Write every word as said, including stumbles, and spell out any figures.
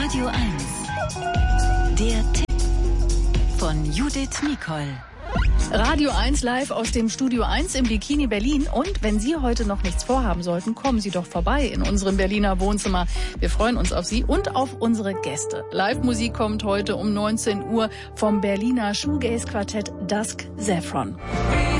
Radio eins. Der Tipp von Judith Nicol. Radio eins live aus dem Studio eins im Bikini Berlin. Und wenn Sie heute noch nichts vorhaben sollten, kommen Sie doch vorbei in unserem Berliner Wohnzimmer. Wir freuen uns auf Sie und auf unsere Gäste. Live-Musik kommt heute um neunzehn Uhr vom Berliner Shoegaze-Quartett Dusk Saffron.